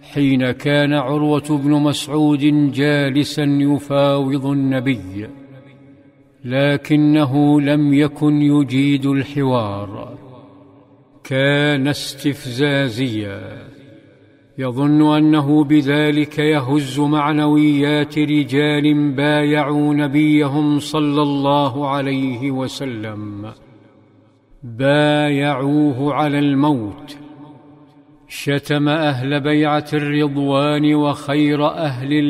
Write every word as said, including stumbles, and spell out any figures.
حين كان عروة بن مسعود جالسا يفاوض النبي، لكنه لم يكن يجيد الحوار، كان استفزازيا، يظن أنه بذلك يهز معنويات رجال بايعوا نبيهم صلى الله عليه وسلم، بايعوه على الموت. شتم أهل بيعة الرضوان وخير أهل